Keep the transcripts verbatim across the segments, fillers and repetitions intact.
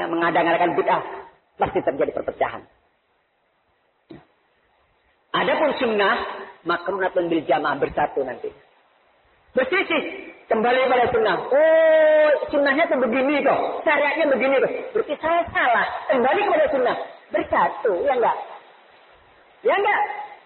mengadakan bid'ah, pasti terjadi perpecahan. Adapun sunnah, makruhnatun bil jamaah, bersatu nanti. Bersisih, kembali pada sunnah. Oh, sunnahnya tuh begini kok, syariatnya begini kok. Berarti saya salah. Kembali kepada sunnah, bersatu, ya enggak? Ya enggak?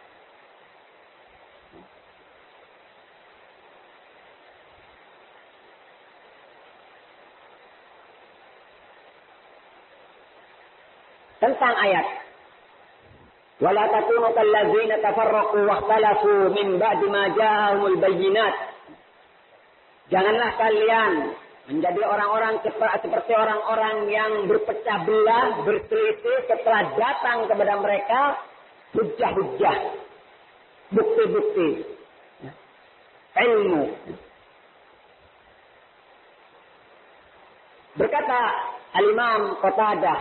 Tentang ayat wala takunu kallazina tafarraqu wakhtalafu min ba'di ma ja'ahumul bayyinat. Janganlah kalian menjadi orang-orang seperti orang-orang yang berpecah belah, berselisih setelah datang kepada mereka hujjah-hujjah, bukti-bukti, ilmu. Berkata Al-Imam Qatadah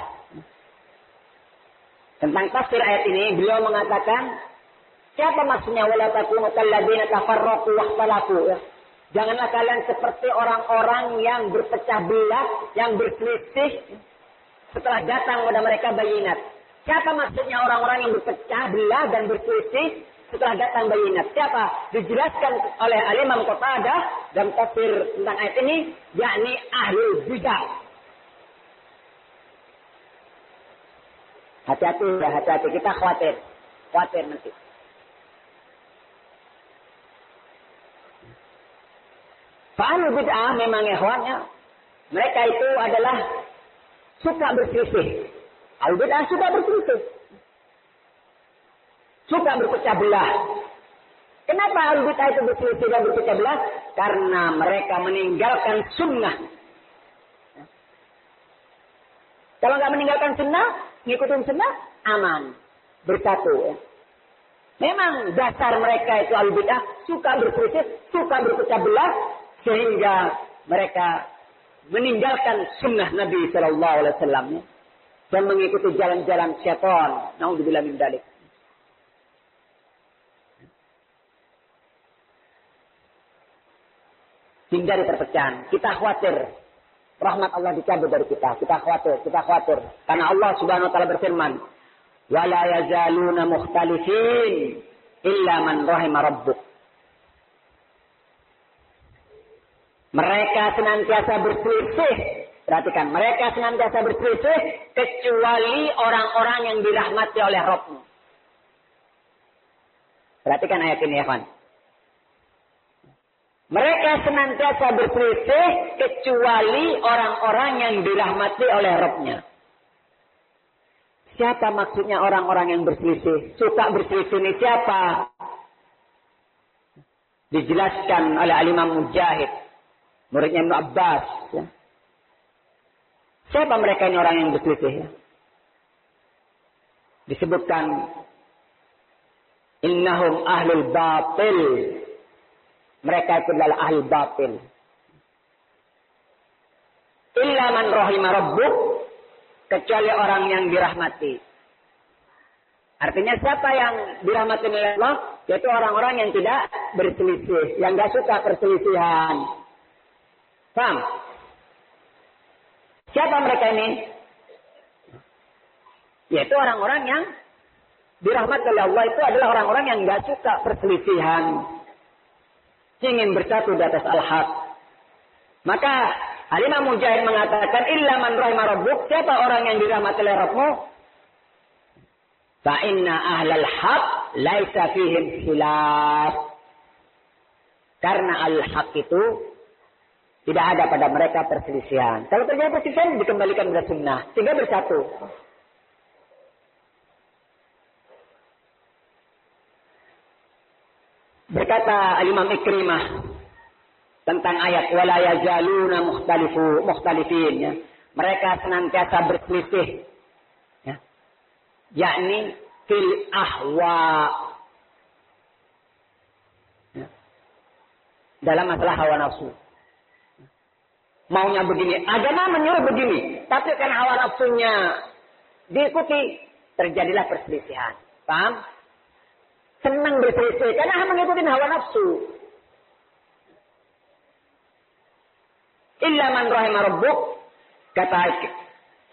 tentang tafsir ayat ini, beliau mengatakan, siapa maksudnya wala takunu kalladzina tafarraqu wakhtalafu? Janganlah kalian seperti orang-orang yang berpecah belah, yang berselisih setelah datang kepada mereka bayinat. Siapa maksudnya orang-orang yang berpecah belah dan berselisih setelah datang bayinat? Siapa? Dijelaskan oleh Al-Imam Qatadah dalam tafsir tentang ayat ini, yakni ahlul bidah. Hati-hati ya, hati-hati. Kita khawatir. Khawatir nanti. Fa'alul bid'ah memang ikhwannya. Mereka itu adalah suka berselisih. Al bid'ah suka berselisih. Suka berpecah belah. Kenapa al bid'ah itu berselisih dan berpecah belah? Karena mereka meninggalkan sunnah. Kalau nggak meninggalkan sunnah, ngikutin sunnah, aman. Bersatu. Ya. Memang dasar mereka itu al-bid'ah, suka berselisih, suka berpecah belah, sehingga mereka meninggalkan sunnah Nabi Sallallahu Alaihi Wasallam dan mengikuti jalan-jalan syaitan. Naudzubillah min dzalik. Hindari perpecahan. Kita khawatir rahmat Allah dicabut dari kita. Kita khawatir, kita khawatir. Karena Allah Subhanahu wa taala berfirman, "Wa la yazaluna mukhtalifin illa man rahima rabbuk." Mereka senantiasa berselisih. Perhatikan, mereka senantiasa berselisih kecuali orang-orang yang dirahmati oleh Rabb-Mu. Perhatikan ayat ini ya, kawan. Mereka senantiasa berselisih kecuali orang-orang yang dirahmati oleh Rabb-Nya. Siapa maksudnya orang-orang yang berselisih? Suka berselisih ini siapa? Dijelaskan oleh Al-Imam Mujahid, muridnya Ibnu Abbas. Ya. Siapa mereka ini orang yang berselisih? Ya? Disebutkan, innahum ahlul batil. Mereka itu adalah ahli batil. Illa man rahima rabbuk, kecuali orang yang dirahmati. Artinya siapa yang dirahmati oleh Allah? Yaitu orang-orang yang tidak berselisih, yang tidak suka perselisihan. Paham? Siapa mereka ini? Yaitu orang-orang yang dirahmati oleh Allah itu adalah orang-orang yang tidak suka perselisihan. Ingin bersatu di atas al-haq. Maka Al-Imam Mujahid mengatakan, illa man rahima rabbuk, siapa orang yang dirahmati oleh Rabbmu? Fa inna ahlal haq laisa fihim khilaf. Karena al-haq itu tidak ada pada mereka perselisihan. Kalau terjadi perselisihan, dikembalikan kepada sunnah sehingga bersatu. Berkata Al-Imam Ikrimah tentang ayat wala yazaluna mukhtalifu mukhtalifin, ya. Mereka senantiasa berselisih, ya. Yakni fil ahwa, ya. Dalam masalah hawa nafsu. Maunya begini, agama menyuruh begini, tapi karena hawa nafsunya diikuti, terjadilah perselisihan. Paham? Senang berselisih karena mengikuti hawa nafsu. Illa man rahima rabbuk, kata